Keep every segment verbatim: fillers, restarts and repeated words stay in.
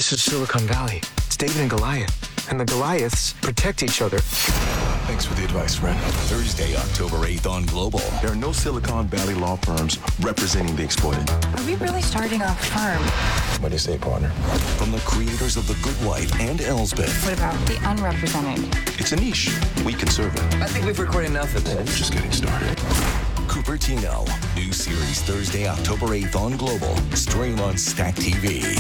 This is Silicon Valley. It's David and Goliath. And the Goliaths protect each other. Thanks for the advice, friend. Thursday, October eighth on Global. There are no Silicon Valley law firms representing the exploited. Are we really starting a firm? What do you say, partner? From the creators of The Good Wife and Elsbeth. What about the unrepresented? It's a niche. We can serve it. I think we've recorded enough of this. Just getting started. Cupertino. New series Thursday, October eighth on Global. Stream on Stack T V.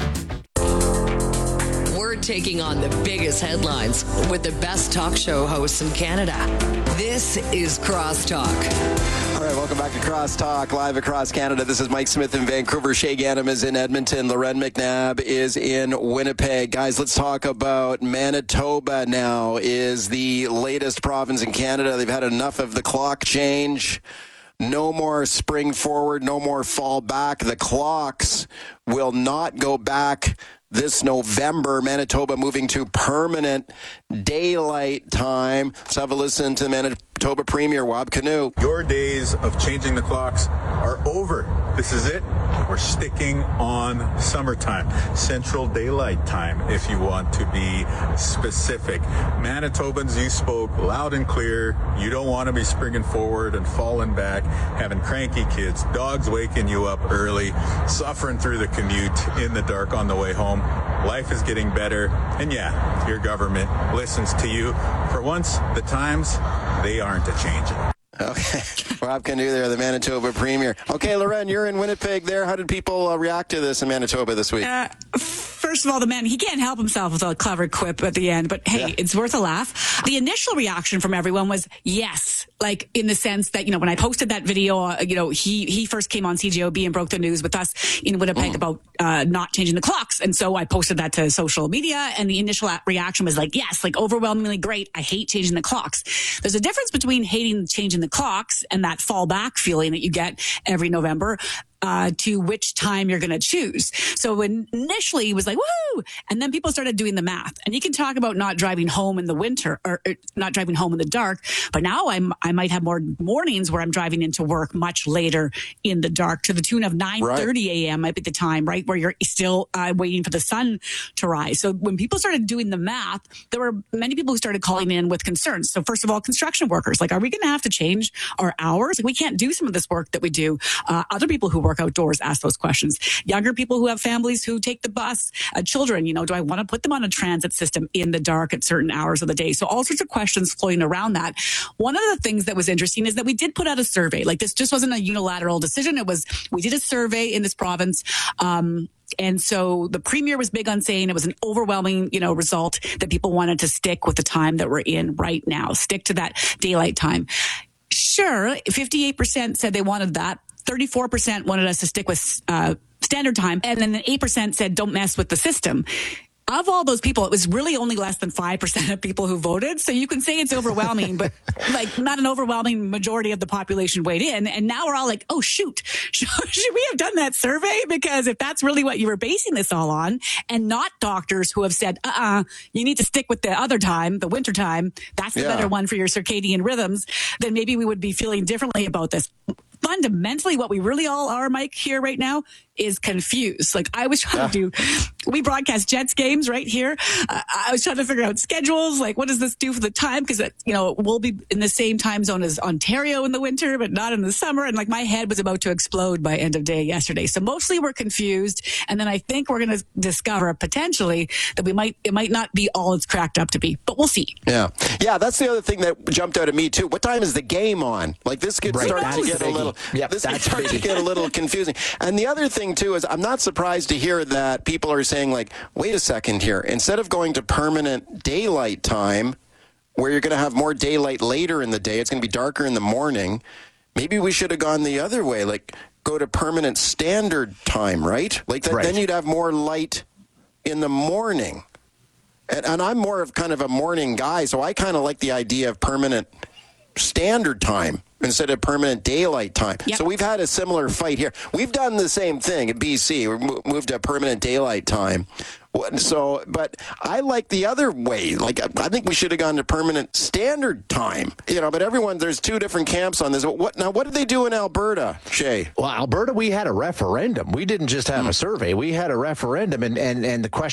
We're taking on the biggest headlines with the best talk show hosts in Canada. This is Crosstalk. All right, welcome back to Crosstalk, live across Canada. This is Mike Smith in Vancouver. Shay Ganem is in Edmonton. Loren McNabb is in Winnipeg. Guys, let's talk about Manitoba now. Is the latest province in Canada. They've had enough of the clock change. No more spring forward, no more fall back. The clocks will not go back this November. Manitoba moving to permanent daylight time. Let's have a listen to the Manitoba Premier, Wab Kinew. Your days of changing the clocks are over. This is it. We're sticking on summertime, Central Daylight Time, if you want to be specific. Manitobans, you spoke loud and clear. You don't want to be springing forward and falling back, having cranky kids, dogs waking you up early, suffering through the commute in the dark on the way home. Life is getting better, and yeah, your government listens to you. For once, the times, they aren't a-changing. Okay, Rob Kinew there, the Manitoba Premier. Okay, Loren, you're in Winnipeg there. How did people uh, react to this in Manitoba this week? Uh, first of all, the man, he can't help himself with a clever quip at the end, but hey, yeah. It's worth a laugh. The initial reaction from everyone was yes, like in the sense that, you know, when I posted that video, uh, you know, he, he first came on C J O B and broke the news with us in Winnipeg mm. about uh, not changing the clocks. And so I posted that to social media, and the initial reaction was like, yes, like overwhelmingly great. I hate changing the clocks. There's a difference between hating changing the clocks and that fallback feeling that you get every November uh, to which time you're going to choose. So when initially it was like, woo! And then people started doing the math. And you can talk about not driving home in the winter or, or not driving home in the dark. But now I'm, I might have more mornings where I'm driving into work much later in the dark, to the tune of nine thirty a.m. might be the time, right? Where you're still uh, waiting for the sun to rise. So when people started doing the math, there were many people who started calling in with concerns. So first of all, construction workers, like, are we going to have to change our hours? Like, we can't do some of this work that we do. Uh, other people who work outdoors ask those questions. Younger people who have families who take the bus, uh, children, you know, do I want to put them on a transit system in the dark at certain hours of the day? So all sorts of questions floating around that. One of the things that was interesting is that we did put out a survey. Like, this just wasn't a unilateral decision. It was, we did a survey in this province. Um, And so the Premier was big on saying it was an overwhelming, you know, result that people wanted to stick with the time that we're in right now, stick to that daylight time. Sure, fifty-eight percent said they wanted that. thirty-four percent wanted us to stick with uh, standard time. And then eight percent said don't mess with the system. Of all those people, it was really only less than five percent of people who voted. So you can say it's overwhelming, but like not an overwhelming majority of the population weighed in. And now we're all like, oh, shoot, should we have done that survey? Because if that's really what you were basing this all on, and not doctors who have said, uh-uh, you need to stick with the other time, the winter time, that's the yeah. better one for your circadian rhythms, then maybe we would be feeling differently about this. Fundamentally, what we really all are, Mike, here right now is confused. Like, I was trying yeah. to do, we broadcast Jets games right here. Uh, I was trying to figure out schedules. Like, what does this do for the time? Because, you know, we'll be in the same time zone as Ontario in the winter, but not in the summer. And like, my head was about to explode by end of day yesterday. So mostly we're confused. And then I think we're going to discover potentially that we might, it might not be all it's cracked up to be, but we'll see. Yeah. Yeah. That's the other thing that jumped out at me too. What time is the game on? Like, this could right. start to get a little, yep, this could start to get a little confusing. And the other thing too is I'm not surprised to hear that people are saying, like, wait a second here, instead of going to permanent daylight time where you're going to have more daylight later in the day, it's going to be darker in the morning, maybe we should have gone the other way, like go to permanent standard time, right? Like that, right. Then you'd have more light in the morning. And, and I'm more of kind of a morning guy, so I kind of like the idea of permanent standard time instead of permanent daylight time. Yep. So we've had a similar fight here. We've done the same thing at B C. We moved to permanent daylight time. So, but I like the other way. Like, I think we should have gone to permanent standard time. You know, but everyone, there's two different camps on this. What now? What did they do in Alberta, Shay? Well, Alberta, we had a referendum. We didn't just have a survey. We had a referendum, and and and the question